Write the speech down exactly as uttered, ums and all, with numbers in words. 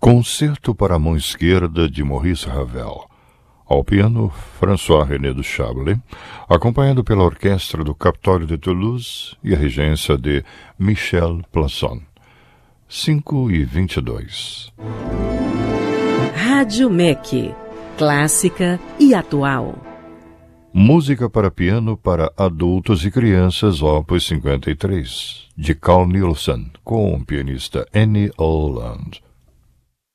Concerto para a mão esquerda de Maurice Ravel. Ao piano, François-René de Chablais, acompanhado pela orquestra do Capitólio de Toulouse e a regência de Michel Plasson. cinco e vinte e dois. Rádio M E C. Clássica e atual. Música para piano para adultos e crianças, opus cinquenta e três, de Carl Nielsen, com o pianista Annie Holland.